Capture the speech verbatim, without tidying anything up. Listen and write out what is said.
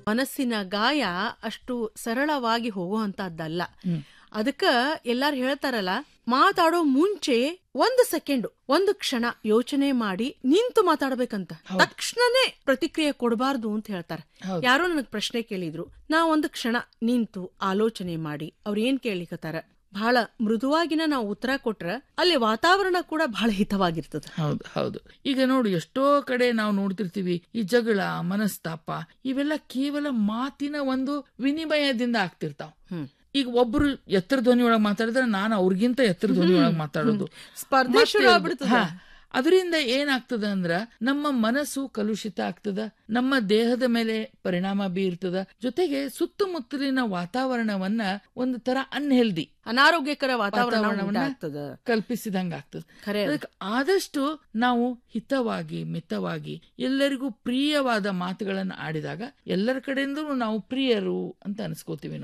ಮನಸ್ಸಿನ ಗಾಯ ಅಷ್ಟು ಸರಳವಾಗಿ ಹೋಗುವಂತಹದ್ದಲ್ಲ. ಅದಕ್ಕ ಎಲ್ಲಾರು ಹೇಳ್ತಾರಲ್ಲ, ಮಾತಾಡೋ ಮುಂಚೆ ಒಂದು ಸೆಕೆಂಡ್ ಒಂದು ಕ್ಷಣ ಯೋಚನೆ ಮಾಡಿ ನಿಂತು ಮಾತಾಡ್ಬೇಕಂತ, ತಕ್ಷಣನೇ ಪ್ರತಿಕ್ರಿಯೆ ಕೊಡಬಾರ್ದು ಅಂತ ಹೇಳ್ತಾರೆ. ಯಾರೋ ನನಗ್ ಪ್ರಶ್ನೆ ಕೇಳಿದ್ರು, ನಾ ಒಂದು ಕ್ಷಣ ನಿಂತು ಆಲೋಚನೆ ಮಾಡಿ ಅವ್ರ ಏನ್ ಕೇಳಿಕತ್ತಾರ ಬಹಳ ಮೃದುವಾಗಿನ ನಾವು ಉತ್ತರ ಕೊಟ್ರ ಅಲ್ಲಿ ವಾತಾವರಣ ಕೂಡ ಬಹಳ ಹಿತವಾಗಿರ್ತದ. ಹೌದು ಹೌದು ಈಗ ನೋಡಿ, ಎಷ್ಟೋ ಕಡೆ ನಾವು ನೋಡ್ತಿರ್ತೀವಿ ಈ ಜಗಳ, ಮನಸ್ತಾಪ ಇವೆಲ್ಲ ಕೇವಲ ಮಾತಿನ ಒಂದು ವಿನಿಮಯದಿಂದ ಆಗ್ತಿರ್ತಾವ. ಈಗ ಒಬ್ರು ಎತ್ತರ ಧ್ವನಿ ಒಳಗೆ ಮಾತಾಡಿದ್ರೆ ನಾನು ಅವ್ರಿಗಿಂತ ಎತ್ತರ ಧ್ವನಿ ಒಳಗೆ ಮಾತಾಡೋದು, ಸ್ಪರ್ಧೆ ಶುರು ಆಗ್ಬಿಡ್ತದ. ಅದರಿಂದ ಏನಾಗ್ತದ ಅಂದ್ರ ನಮ್ಮ ಮನಸ್ಸು ಕಲುಷಿತ ಆಗ್ತದ, ನಮ್ಮ ದೇಹದ ಮೇಲೆ ಪರಿಣಾಮ ಬೀರ್ತದ, ಜೊತೆಗೆ ಸುತ್ತಮುತ್ತಲಿನ ವಾತಾವರಣವನ್ನ ಒಂದು ತರ ಅನ್ಹೆಲ್ದಿ, ಅನಾರೋಗ್ಯಕರ ವಾತಾವರಣವನ್ನ ಕಲ್ಪಿಸಿದಂಗ ಆಗ್ತದ. ಅದಕ್ಕೆ ಆದಷ್ಟು ನಾವು ಹಿತವಾಗಿ ಮಿತವಾಗಿ ಎಲ್ಲರಿಗೂ ಪ್ರಿಯವಾದ ಮಾತುಗಳನ್ನು ಆಡಿದಾಗ ಎಲ್ಲರ ಕಡೆಯಿಂದಲೂ ನಾವು ಪ್ರಿಯರು ಅಂತ ಅನ್ಸ್ಕೋತೀವಿ.